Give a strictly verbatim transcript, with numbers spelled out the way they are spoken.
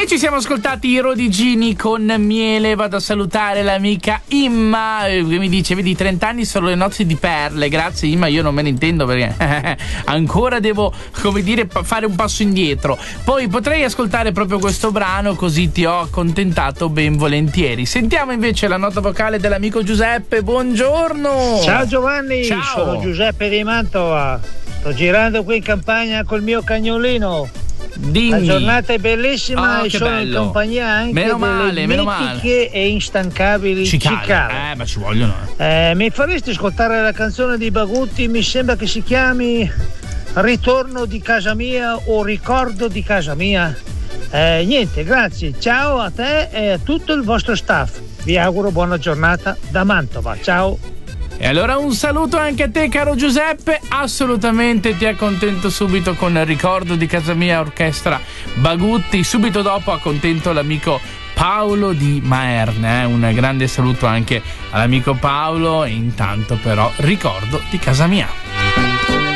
ci siamo ascoltati i Rodigini con Miele. Vado a salutare l'amica Imma che mi dice: vedi, trenta anni sono le nozze di perle. Grazie Imma, io non me ne intendo perché ancora devo, come dire, fare un passo indietro. Poi potrei ascoltare proprio questo brano, così ti ho accontentato ben volentieri. Sentiamo invece la nota vocale dell'amico Giuseppe. Buongiorno. Ciao Giovanni. Ciao. Sono Giuseppe di Mantova. Sto girando qui in campagna col mio cagnolino. Dimmi. La giornata è bellissima Oh, e sono bello. in compagnia anche meno delle male, meno male. mitiche e instancabili Cicale. cicale. Eh, ma ci vogliono. Eh, mi faresti ascoltare la canzone di Bagutti? Mi sembra che si chiami Ritorno di casa mia o Ricordo di casa mia. Eh, niente, grazie. Ciao a te e a tutto il vostro staff. Vi auguro buona giornata da Mantova. Ciao. E allora un saluto anche a te, caro Giuseppe. Assolutamente ti accontento subito con il Ricordo di casa mia, orchestra Bagutti. Subito dopo accontento l'amico Paolo di Maerne, eh? Un grande saluto anche all'amico Paolo. E intanto però Ricordo di casa mia.